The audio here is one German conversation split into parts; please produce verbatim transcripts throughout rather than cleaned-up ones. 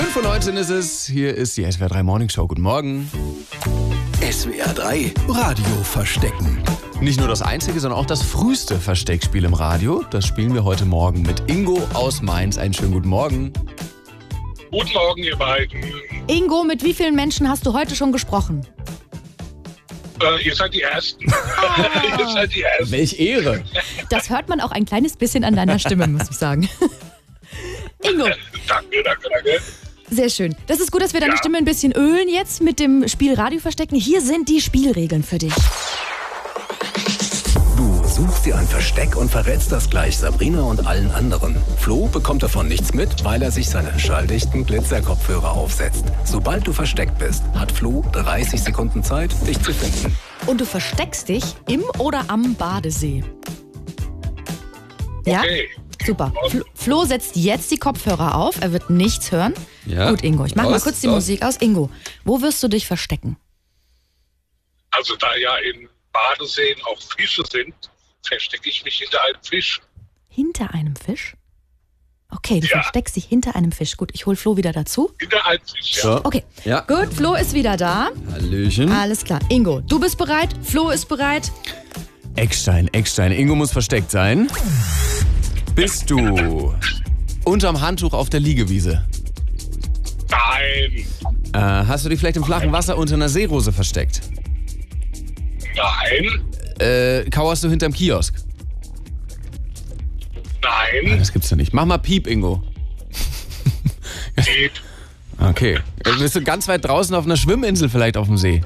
fünf Uhr neunzehn ist es. Hier ist die S W R drei Morning Show. Guten Morgen. S W R drei Radio verstecken. Nicht nur das einzige, sondern auch das früheste Versteckspiel im Radio. Das spielen wir heute Morgen mit Ingo aus Mainz. Einen schönen guten Morgen. Guten Morgen, ihr beiden. Ingo, mit wie vielen Menschen hast du heute schon gesprochen? Äh, ihr seid die Ersten. ihr seid die Ersten. Welch Ehre. Das hört man auch ein kleines bisschen an deiner Stimme, muss ich sagen. Ingo. Danke, danke, danke. Sehr schön. Das ist gut, dass wir deine Ja. Stimme ein bisschen ölen jetzt mit dem Spiel Radio verstecken. Hier sind die Spielregeln für dich. Du suchst dir ein Versteck und verrätst das gleich Sabrina und allen anderen. Flo bekommt davon nichts mit, weil er sich seine schalldichten Glitzerkopfhörer aufsetzt. Sobald du versteckt bist, hat Flo dreißig Sekunden Zeit, dich zu finden. Und du versteckst dich im oder am Badesee. Ja? Okay. Super. Flo, Flo setzt jetzt die Kopfhörer auf. Er wird nichts hören. Ja. Gut, Ingo. Ich mach mal Aus, kurz die aus. Musik aus. Ingo, wo wirst du dich verstecken? Also da ja in Badeseen auch Fische sind, verstecke ich mich hinter einem Fisch. Hinter einem Fisch? Okay, du Ja. versteckst dich hinter einem Fisch. Gut, ich hol Flo wieder dazu. Hinter einem Fisch, ja. So. Okay. Ja. Gut, Flo ist wieder da. Hallöchen. Alles klar. Ingo, du bist bereit. Flo ist bereit. Eckstein, Eckstein. Ingo muss versteckt sein. Bist du unterm Handtuch auf der Liegewiese? Nein, Äh, hast du dich vielleicht im flachen Wasser unter einer Seerose versteckt? nein, Äh, kauerst du hinterm Kiosk? nein. Das gibt's ja nicht. Mach mal Piep, Ingo. Piep. Okay. Äh, Bist du ganz weit draußen auf einer Schwimminsel vielleicht auf dem See?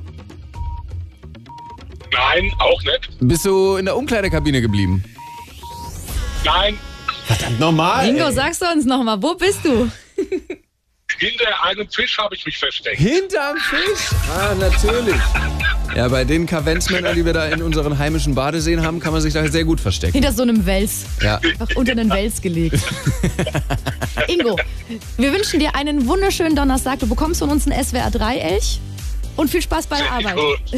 Nein, auch nicht. Bist du in der Umkleidekabine geblieben? Nein, Verdammt normal. Ingo, sagst du uns nochmal, wo bist du? hinter einem Fisch habe ich mich versteckt. Hinterm Fisch? Ah, natürlich. Ja, bei den Kavenzmännern, die wir da in unseren heimischen Badeseen haben, kann man sich da sehr gut verstecken. Hinter so einem Wels. Ja. Einfach unter einen Wels gelegt. Ingo, wir wünschen dir einen wunderschönen Donnerstag. Du bekommst von uns einen S W R drei Elch und viel Spaß bei der Sehr Arbeit. gut.